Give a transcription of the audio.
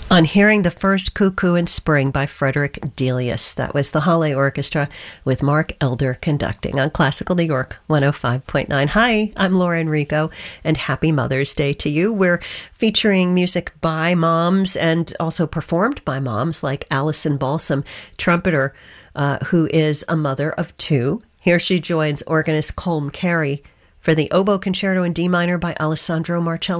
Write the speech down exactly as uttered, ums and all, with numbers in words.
On hearing the first Cuckoo in Spring by Frederick Delius. That was the Halle Orchestra with Mark Elder conducting on Classical New York one oh five point nine. Hi, I'm Laura Enrico, and happy Mother's Day to you. We're featuring music by moms and also performed by moms like Allison Balsam, trumpeter, uh, who is a mother of two. Here she joins organist Colm Carey for the Oboe Concerto in D minor by Alessandro Marcello.